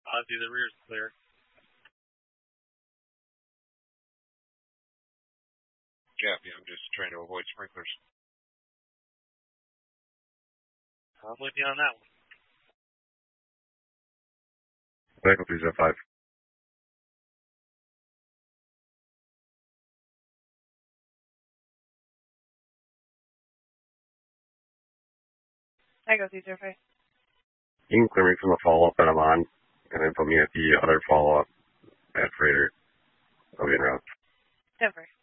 Ozzy, the rear's clear. Copy, I'm just trying to avoid sprinklers. I'm with you on that one. Vehicle 305. Echo 305. You can clear me from the follow-up that I'm on, and then put me at the other follow-up at Freighter. I'll be in route. 10-4.